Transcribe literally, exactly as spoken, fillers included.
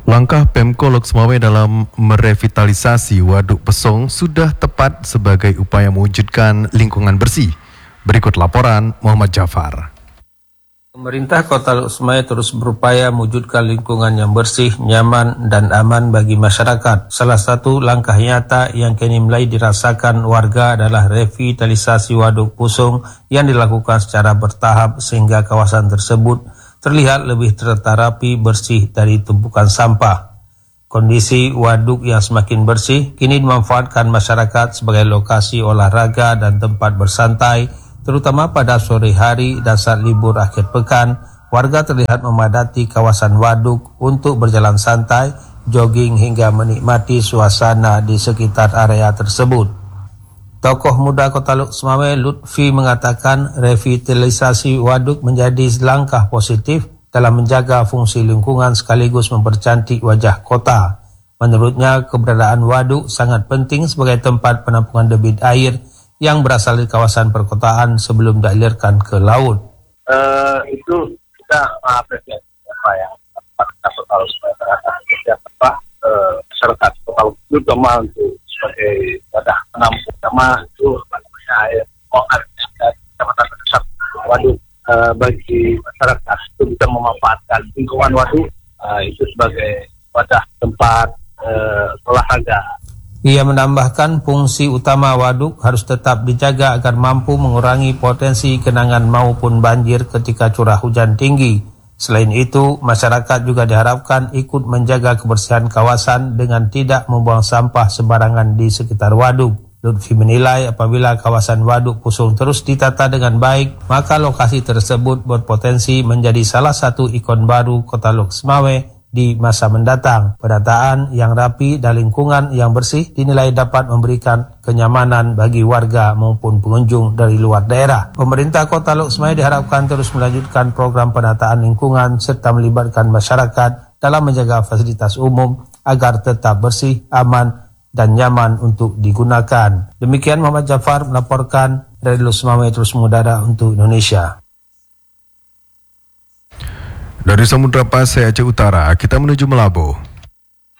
Langkah Pemko Lok Sumawe dalam merevitalisasi Waduk Pesong sudah tepat sebagai upaya mewujudkan lingkungan bersih. Berikut laporan Muhammad Jafar. Pemerintah Kota Lok Sumawe terus berupaya mewujudkan lingkungan yang bersih, nyaman, dan aman bagi masyarakat. Salah satu langkah nyata yang kini mulai dirasakan warga adalah revitalisasi Waduk Pesong yang dilakukan secara bertahap sehingga kawasan tersebut terlihat lebih tertata rapi, bersih dari tumpukan sampah. Kondisi waduk yang semakin bersih kini dimanfaatkan masyarakat sebagai lokasi olahraga dan tempat bersantai, terutama pada sore hari dan saat libur akhir pekan. Warga terlihat memadati kawasan waduk untuk berjalan santai, jogging hingga menikmati suasana di sekitar area tersebut. Tokoh muda Kota Lok Sumawe Lutfi mengatakan revitalisasi waduk menjadi langkah positif dalam menjaga fungsi lingkungan sekaligus mempercantik wajah kota. Menurutnya, keberadaan waduk sangat penting sebagai tempat penampungan debit air yang berasal dari kawasan perkotaan sebelum dialirkan ke laut. Uh, itu kita mengapresiasi apa yang Kota Lok Sumawe terhadap setiap apa masyarakat Kota Lok Sumawe, terutama untuk sebagai wadah penampung sama itu air koar dari kecamatan Kesat waduk uh, bagi masyarakat itu bisa memanfaatkan lingkungan waduk uh, itu sebagai wadah tempat uh, olahraga. Ia menambahkan fungsi utama waduk harus tetap dijaga agar mampu mengurangi potensi genangan maupun banjir ketika curah hujan tinggi. Selain itu, masyarakat juga diharapkan ikut menjaga kebersihan kawasan dengan tidak membuang sampah sembarangan di sekitar waduk. Lutfi menilai apabila kawasan Waduk Pesong terus ditata dengan baik, maka lokasi tersebut berpotensi menjadi salah satu ikon baru Kota Lok Sumawe di masa mendatang. Penataan yang rapi dan lingkungan yang bersih dinilai dapat memberikan kenyamanan bagi warga maupun pengunjung dari luar daerah. Pemerintah Kota Lok Sumawe diharapkan terus melanjutkan program penataan lingkungan serta melibatkan masyarakat dalam menjaga fasilitas umum agar tetap bersih, aman, dan nyaman untuk digunakan. Demikian Muhammad Jafar melaporkan dari Lok Sumawe terus mengudara untuk Indonesia. Dari Samudra Pasai Aceh Utara, kita menuju Melambo.